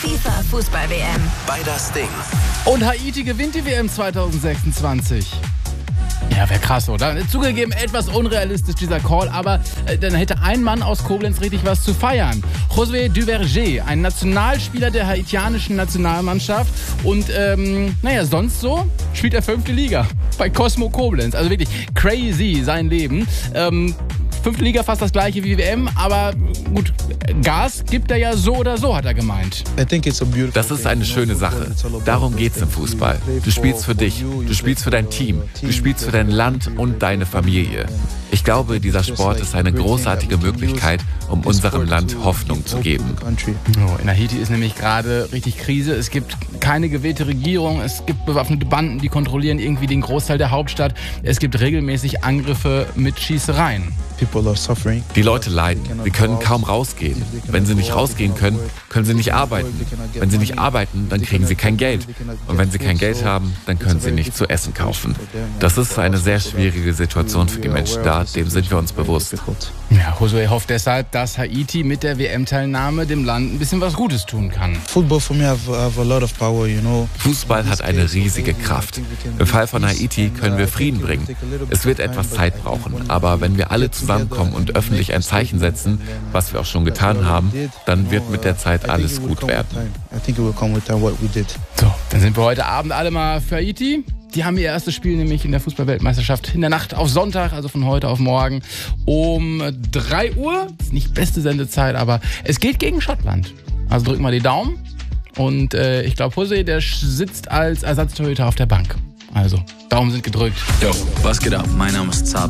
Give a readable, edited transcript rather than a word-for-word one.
FIFA Fußball-WM. Bei das Ding. Und Haiti gewinnt die WM 2026. Ja, wäre krass, oder? Zugegeben, etwas unrealistisch dieser Call, aber dann hätte ein Mann aus Koblenz richtig was zu feiern. Josué Duverger, ein Nationalspieler der haitianischen Nationalmannschaft und sonst so spielt er 5. Liga bei Cosmo Koblenz. Also wirklich crazy sein Leben. 5. Liga fast das gleiche wie WM, aber gut, Gas gibt er ja so oder so, hat er gemeint. Das ist eine schöne Sache. Darum geht's im Fußball. Du spielst für dich, du spielst für dein Team, du spielst für dein Land und deine Familie. Ich glaube, dieser Sport ist eine großartige Möglichkeit, um unserem Land Hoffnung zu geben. In Haiti ist nämlich gerade richtig Krise. Es gibt keine gewählte Regierung. Es gibt bewaffnete Banden, die kontrollieren irgendwie den Großteil der Hauptstadt. Es gibt regelmäßig Angriffe mit Schießereien. Die Leute leiden. Sie können kaum rausgehen. Wenn sie nicht rausgehen können, können sie nicht arbeiten. Wenn sie nicht arbeiten, dann kriegen sie kein Geld. Und wenn sie kein Geld haben, dann können sie nicht zu essen kaufen. Das ist eine sehr schwierige Situation für die Menschen da. Dem sind wir uns bewusst. Ja, Josué hofft deshalb, dass Haiti mit der WM-Teilnahme dem Land ein bisschen was Gutes tun kann. Fußball hat eine riesige Kraft. Im Fall von Haiti können wir Frieden bringen. Es wird etwas Zeit brauchen, aber wenn wir alle zusammenkommen und öffentlich ein Zeichen setzen, was wir auch schon getan haben, dann wird mit der Zeit alles gut werden. So, dann sind wir heute Abend alle mal für Haiti. Die haben ihr erstes Spiel nämlich in der Fußball-Weltmeisterschaft in der Nacht auf Sonntag, also von heute auf morgen, um 3 Uhr. Das ist nicht beste Sendezeit, aber es geht gegen Schottland. Also drücken wir die Daumen. Und ich glaube, José, der sitzt als Ersatztorhüter auf der Bank. Also, Daumen sind gedrückt. Yo, was geht ab? Mein Name ist Zab.